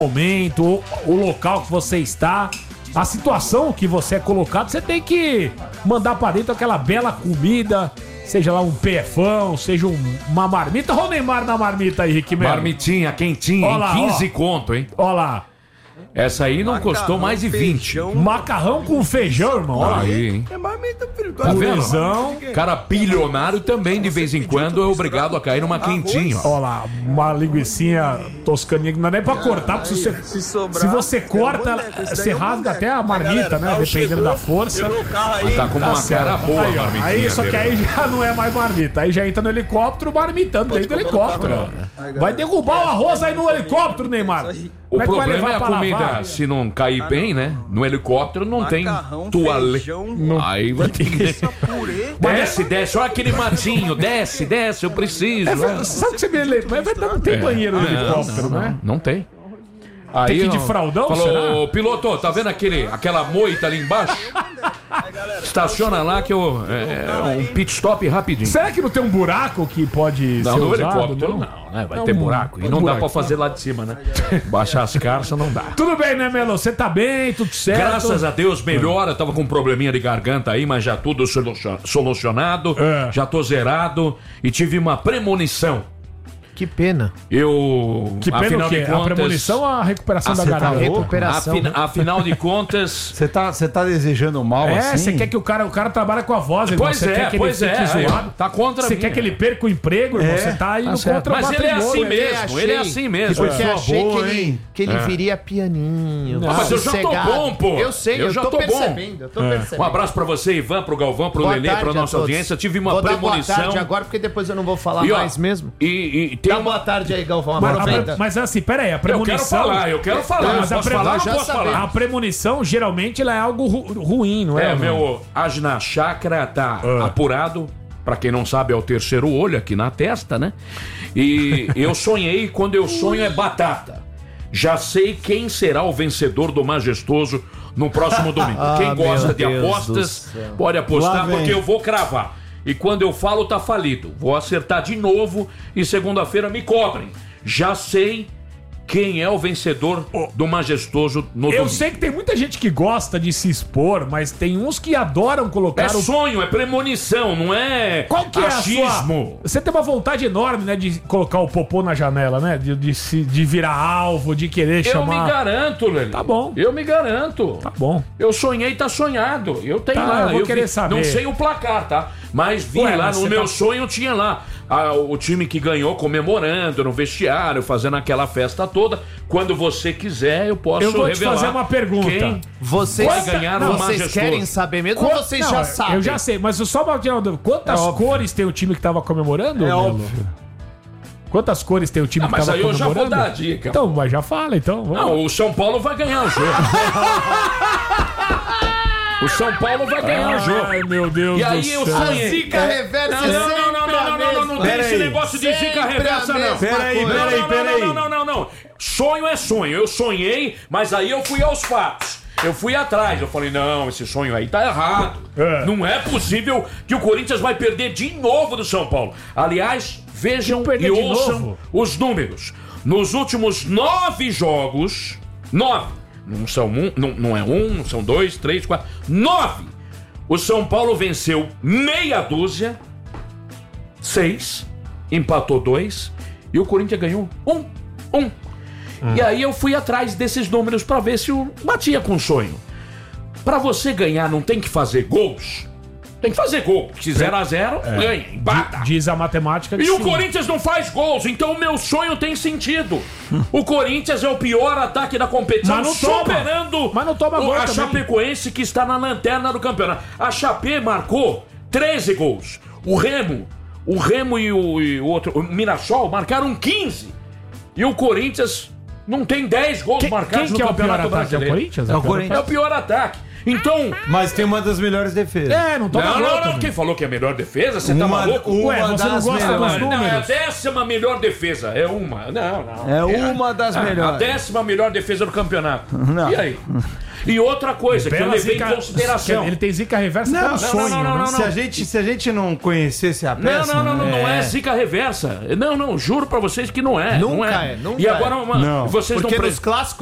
momento, o local que você está, a situação que você é colocado, você tem que mandar pra dentro aquela bela comida, seja lá um PFão, seja uma marmita. Olha o Neymar na marmita aí, Rick Melo. Marmitinha, quentinha, Ó lá, 15 conto, hein? Olha lá. Essa aí não custou mais de 20. Macarrão com feijão, irmão. Olha aí, hein? É marmita, filho. Tá vendo? Lesão. Cara bilionário também, de vez em quando, é obrigado a cair numa quentinha. Olha lá, uma linguicinha toscaninha que não dá nem pra cortar, porque se você corta, você rasga até a marmita, né? Dependendo da força. Mas tá com uma cara boa a Aí, ó, marmitinha aí, só que dele. aí já não é mais marmita. Aí já entra no helicóptero marmitando dentro do helicóptero. Vai derrubar o arroz aí no helicóptero, Neymar. O Como é que vai problema é levar a pra comida, lavar? se não cair bem, né? No helicóptero não tem toalete. Aí vai ter que... Desce, olha aquele matinho, desce, eu preciso. Sabe que você me lembra? Mas não tem banheiro no helicóptero, né? Não tem. Tem que ir de fraldão, falou, será? ô, piloto, tá vendo aquela moita ali embaixo? Estaciona lá que eu... É um pit stop rapidinho. Será que não tem um buraco que pode Não, ser no usado? helicóptero não, né? Vai ter buraco. E não dá pra fazer lá de cima, né? Baixar as carças não dá. Tudo bem, né, Melo? Você tá bem, tudo certo? Graças a Deus, melhora. Tava com um probleminha de garganta aí, mas já tudo solucionado. Já tô zerado. E tive uma premonição. Que pena. Que pena afinal o quê? de contas, A premonição ou a recuperação da garganta? Recuperação. Afinal de contas... Você tá desejando mal assim? Você quer que o cara trabalha com a voz, irmão. Pois Você é, quer que ele fique zoado. Tá contra Você mim. quer que ele perca o emprego, irmão? Você tá indo contra o Mas ele é patrimônio. assim né? mesmo, ele é assim mesmo. Porque achei boa, que ele viria pianinho. Mas eu já tô sossegado. bom, pô. Eu sei, eu já tô tô bom. percebendo. Eu tô percebendo. Um abraço pra você, Ivan, pro Galvão, pro Boa Lelê, tarde pra a nossa todos. audiência. Tive uma Vou dar premonição. boa tarde agora, porque depois eu não vou falar E, ó, mais mesmo. E tem Dá uma... boa tarde aí, Galvão. Aproveita. Mas assim, pera aí, a Eu quero premonição... falar. Mas Posso falar? já Posso sabemos. falar? A premonição, geralmente, ela é algo ruim, não é? É, mano? meu Ajna Chakra tá apurado. Pra quem não sabe, é o terceiro olho aqui na testa, né? E eu sonhei, quando eu sonho é batata. Já sei quem será o vencedor do Majestoso no próximo domingo. Quem gosta de apostas, pode apostar, porque eu vou cravar. E quando eu falo, tá falido. Vou acertar de novo e segunda-feira me cobrem. Já sei quem é o vencedor do Majestoso no domingo. Eu sei que tem muita gente que gosta de se expor, mas tem uns que adoram colocar É sonho, é premonição, não é Qual que é achismo. a sua... Você tem uma vontade enorme, né, de colocar o popô na janela, né? De virar alvo, de querer Eu chamar... me garanto, Lelê. Tá bom. Eu me garanto. Tá bom. Eu sonhei, tá sonhado. Eu tenho Tá, lá. eu vou querer saber. Não sei o placar, tá? Mas vi Ué, lá, mas no você meu tá- sonho tinha lá o time que ganhou comemorando no vestiário, fazendo aquela festa toda. Quando você quiser, eu posso Eu vou te revelar fazer uma pergunta. quem Vocês, vai ganhar o vocês Majestoso. querem saber mesmo ou vocês já sabem? Eu já sei, mas só uma dúvida. Quantas cores tem o time que tava comemorando? Melo? óbvio. Quantas cores tem o time que Mas tava aí eu já comemorando? vou dar a dica. Então, mas já fala, então. Vamos. Não, o São Paulo vai ganhar o jogo. O São Paulo vai ganhar o jogo. Ai, meu Deus E aí do eu céu. sonhei. Zica reversa é Não tem esse negócio de zica reversa, não. Peraí. Não. Sonho é sonho. Eu sonhei, mas aí eu fui aos fatos. Eu fui atrás. Eu falei, não, esse sonho aí tá errado. É. Não é possível que o Corinthians vai perder de novo do São Paulo. Aliás, vejam perder e de ouçam novo? os números. Nos últimos 9 jogos, 9. Não são não é 1, não são 2, 3, 4, 9. O São Paulo venceu meia dúzia, 6, empatou 2 e o Corinthians ganhou 1. E aí eu fui atrás desses números pra ver se eu batia com o sonho. Pra você ganhar não tem que fazer gols. Tem que fazer gol. Se 0-0, ganha, embata. Diz a matemática que E o sim. Corinthians não faz gols, então o meu sonho tem sentido. O Corinthians é o pior ataque da competição, Mas não toma. superando Mas não toma gol a também. Chapecoense, que está na lanterna do campeonato. A Chape marcou 13 gols. O Remo e o outro, o Mirassol, marcaram 15. E o Corinthians não tem 10 gols marcados Quem que é no o pior Campeonato ataque? É o Brasileiro. Corinthians? É o Corinthians. É o pior ataque. Então... Mas tem uma das melhores defesas. Não toma gol também. Quem falou que é a melhor defesa? Você tá maluco? Ué, você não das gosta melhores. dos Não, é a números? 10ª melhor defesa. É uma. Não. É uma das A melhores. 10ª melhor defesa do campeonato. Não. E aí? E outra coisa que eu Bela levei zica- em consideração. Ele tem zica reversa até no sonho, né? Se a gente não conhecesse a peça... Não é zica reversa. Não, juro pra vocês que não é. Nunca não é. é, nunca E agora, Não. vocês Porque não... nos clássicos